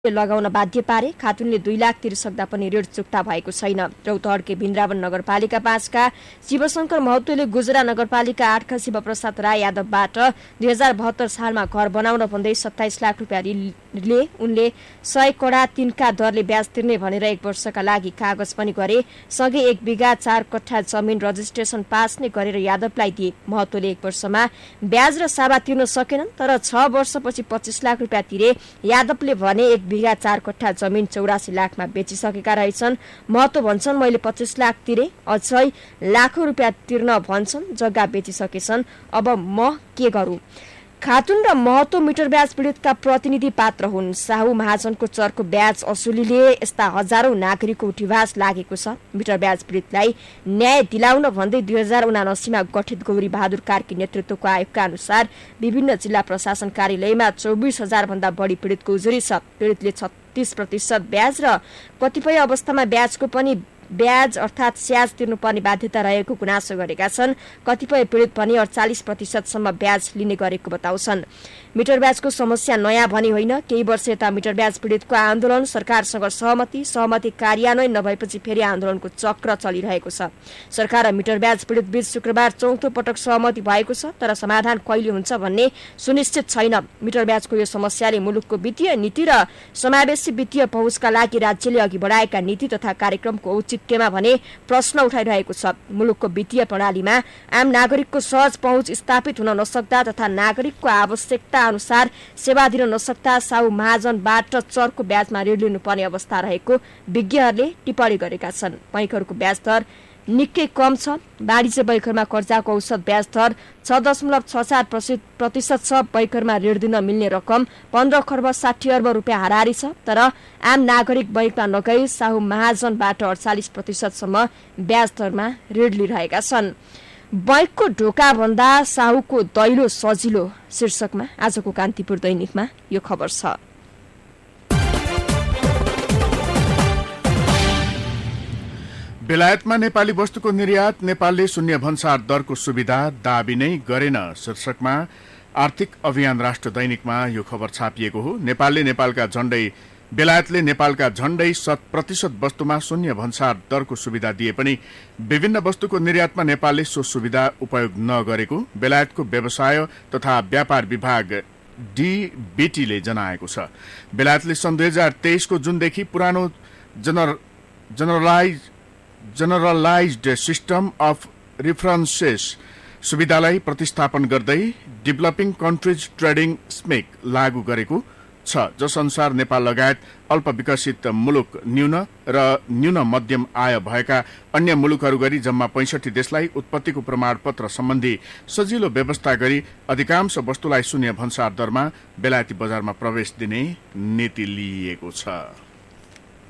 लगाउन बाध्य पारे। खातुनले 2 लाख तिरिसक्दा पनि ऋण चुक्ता भएको छैन। रौतहटकै वृन्दावन नगरपालिका 5 का शिवशंकर महतोले गुजरा नगरपालिका 8 का शिवप्रसाद राय यादवबाट 2072 सालमा घर बनाउन भन्दै 27 लाख रुपियाँ ले उनले 100 कड़ा 3 का दरले ब्याज तिर्ने भनेर 1 वर्षका लागि कागज पनि गरे। सँगै 1 बिघा 4 कट्ठा जमिन रजिस्ट्रेसन पास नै गरेर यादवलाई दिए। महतोले 1 वर्षमा ब्याज र साबा तिर्न सकेनन्, तर 6 वर्षपछि 25 लाख रुपियाँ तिरे। यादवले भने 1 बिघा 4 कट्ठा जमिन 84 लाखमा बेचिसकेका रहेछन्। महतो भन्छन् मैले 25 लाख तिरे, अझै लाखौं रुपियाँ तिर्न भन्छन्, जग्गा बेचिसकेछन्, अब म के गरौं। खातुन र महतो मिटर ब्याज पीडितका प्रतिनिधि पात्र हुन्। साहु महाजनको चरको ब्याज असुलीले यस्ता हजारौं नागरिकको उठिवास लागेको छ। मिटर ब्याज पीडितलाई न्याय दिलाउन भन्दै 2079 मा गठित गौरी बहादुर कार्की नेतृत्वको आयोगका अनुसार विभिन्न जिल्ला प्रशासन कार्यालयमा 24,000 भन्दा बढी पीडितको उजुरी छ। पीडितले 36% ब्याज र कतिपय अवस्थामा ब्याजको पनि ब्याज अर्थात स्याज तिर्नुपर्ने बाध्यता रहेको गुनासो गरेका छन्। कतिपय पीडित पनि 48% सम्म ब्याज लिने गरेको बताउँछन्। मिटर ब्याजको समस्या नयाँ भनी होइन, केही वर्ष यता मिटर ब्याज पीडितको आन्दोलन सरकारसँग सहमति कार्यान्वयन नभएपछि फेरि आन्दोलनको चक्र चलिरहेको छ। सरकार र मिटर ब्याज पीडित बीच शुक्रबार चौथो पटक सहमति भएको छ, तर समाधान कहिले हुन्छ भन्ने सुनिश्चित छैन। मिटर ब्याजको यो समस्याले मुलुकको वित्तीय नीति र समावेशी वित्तीय पहुँचका लागि राज्यले अघि बढाएका नीति तथा कार्यक्रमको औचित्यमा भने प्रश्न उठाइरहेको छ। मुलुकको वित्तीय प्रणालीमा आम नागरिकको सहज पहुँच स्थापित हुन नसक्दा तथा नागरिकको आवश्यकता अनुसार सेवा दिन नसक्दा साहु महाजनबाट चरको ब्याजमा ऋण लिनुपर्ने अवस्था रहेको विज्ञहरूले टिप्पणी गरेका छन्। बैंकहरूको ब्याज दर निकै कम छ। वाणिज्य बैंकहरूमा कर्जाको औसत ब्याज दर 6.64% छ। बैंकहरूमा ऋण दिन मिल्ने रकम 15 खर्ब 60 अर्ब रुपियाँ हाराहारी छ। तर आम नागरिक बैंकमा नगई साहु महाजनबाट 48% सम्म ब्याज दरमा ऋण लिइरहेका छन्। बैंकको ढोका भन्दा साहुको दैलो सजिलो शीर्षकमा आजको कान्तिपुर दैनिकमा यो खबर छ। बेलायतमा नेपाली वस्तुको निर्यात नेपालले शून्य भन्सार दरको सुविधा दाबी नै गरेन शीर्षकमा आर्थिक अभियान राष्ट्र दैनिकमा यो खबर छापिएको हो। बेलायतले नेपालका झण्डै 100% वस्तुमा शून्य भन्सार दरको सुविधा दिए पनि विभिन्न वस्तुको निर्यातमा नेपालले सो सुविधा उपयोग नगरेको बेलायतको व्यवसाय तथा व्यापार विभाग डीबीटीले जनाएको छ। बेलायतले सन् 2023 को जुनदेखि पुरानो जनरलाइज्ड सिस्टम अफ रेफरेन्सेस सुविधालाई प्रतिस्थापन गर्दै डेभलपिङ कन्ट्रिज ट्रेडिङ स्मेक लागू गरेको छ, जस अनुसार नेपाल लगायत अल्प विकसित मुलुक न्यून मध्यम आय भएका अन्य मुलुकहरू गरी जम्मा 65 देशलाई उत्पत्तिको प्रमाणपत्र सम्बन्धी सजिलो व्यवस्था गरी अधिकांश वस्तुलाई शून्य भन्सार दरमा बेलायती बजारमा प्रवेश दिने नीति लिइएको छ।